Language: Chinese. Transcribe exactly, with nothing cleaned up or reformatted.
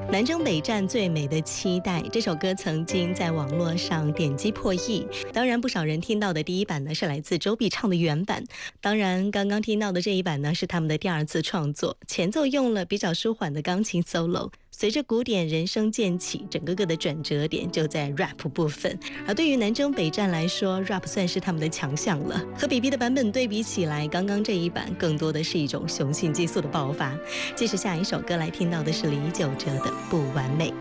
南征北战最美的期待这首歌曾经在网络上点击破亿，当然不少人听到的第一版呢是来自周笔畅的原版，当然刚刚听到的这一版呢是他们的第二次创作，前奏用了比较舒缓的钢琴 solo， 随着鼓点人声渐起，整个个的转折点就在 rap 部分，而对于南征北战来说 rap 算是他们的强项了。和 B B 的版本对比起来，刚刚这一版更多的是一种雄性激素的爆发。接着下一首歌来听到的是李玖哲的不完美。